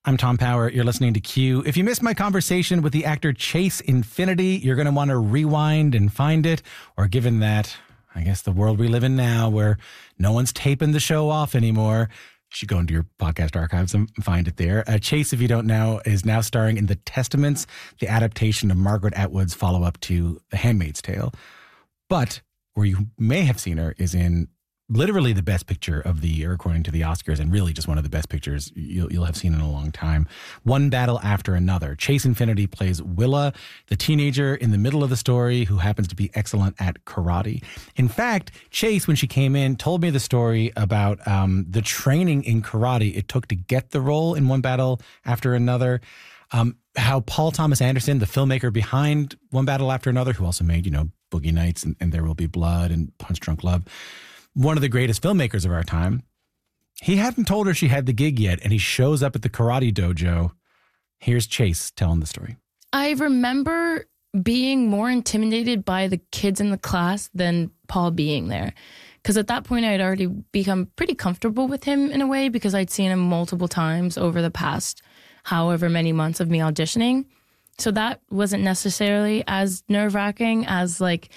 I'm Tom Power. You're listening to Q. If you missed my conversation with the actor Chase Infinity, you're going to want to rewind and find it. Or given that, I guess, the world we live in now where no one's taping the show off anymore, you should go into your podcast archives and find it there. Chase, if you don't know, is now starring in The Testaments, the adaptation of Margaret Atwood's follow-up to The Handmaid's Tale. But where you may have seen her is in literally the best picture of the year, according to the Oscars, and really just one of the best pictures you'll have seen in a long time. One Battle After Another. Chase Infinity plays Willa, the teenager in the middle of the story who happens to be excellent at karate. In fact, Chase, when she came in, told me the story about the training in karate it took to get the role in One Battle After Another. How Paul Thomas Anderson, the filmmaker behind One Battle After Another, who also made, Boogie Nights and There Will Be Blood and Punch Drunk Love, one of the greatest filmmakers of our time, he hadn't told her she had the gig yet, and he shows up at the karate dojo. Here's Chase telling the story. I remember being more intimidated by the kids in the class than Paul being there. Because at that point, I had already become pretty comfortable with him in a way because I'd seen him multiple times over the past however many months of me auditioning. So that wasn't necessarily as nerve-wracking as like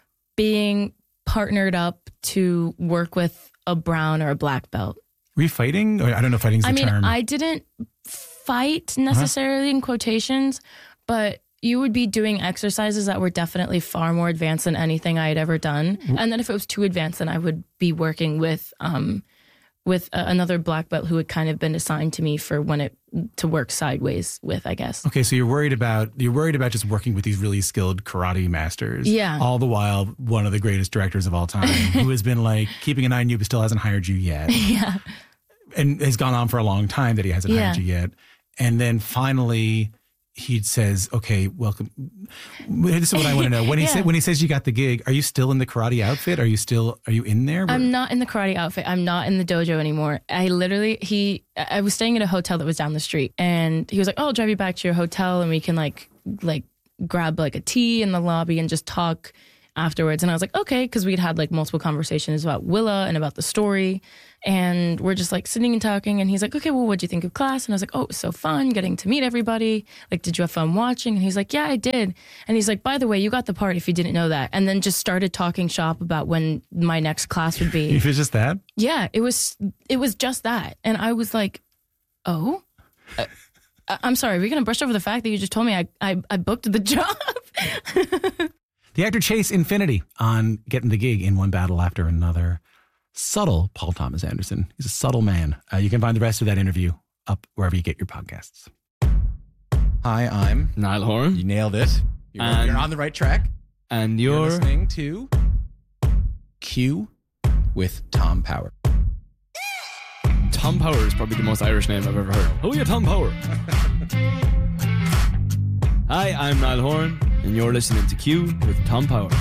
being partnered up to work with a brown or a black belt. Were you fighting? Or I don't know if fighting's the term. I didn't fight necessarily in quotations, but you would be doing exercises that were definitely far more advanced than anything I had ever done. And then if it was too advanced, then I would be working with another black belt who had kind of been assigned to me for to work sideways with, I guess. Okay, so you're worried about just working with these really skilled karate masters. Yeah. All the while, one of the greatest directors of all time, who has been like keeping an eye on you but still hasn't hired you yet. Yeah. And has gone on for a long time that he hasn't hired you yet. And then finally he says, okay, welcome. This is what I want to know. When he says you got the gig, are you still in the karate outfit? Are you in there? I'm not in the karate outfit. I'm not in the dojo anymore. I was staying at a hotel that was down the street, and he was like, oh, I'll drive you back to your hotel and we can like grab like a tea in the lobby and just talk afterwards. And I was like, okay, because we'd had like multiple conversations about Willa and about the story. And we're just like sitting and talking. And he's like, okay, well, what'd you think of class? And I was like, oh, it was so fun getting to meet everybody. Like, did you have fun watching? And he's like, yeah, I did. And he's like, by the way, you got the part if you didn't know that. And then just started talking shop about when my next class would be. It was just that? Yeah, it was just that. And I was like, oh, I'm sorry. We're going to brush over the fact that you just told me I booked the job. The actor Chase Infinity on getting the gig in One Battle After Another. Subtle Paul Thomas Anderson. He's a subtle man. You can find the rest of that interview up wherever you get your podcasts. Hi, I'm Niall Horan. You nailed it. You're on the right track. And you're listening to Q with Tom Power. Tom Power is probably the most Irish name I've ever heard. Oh yeah, Tom Power. Hi, I'm Niall Horan, and you're listening to Q with Tom Power.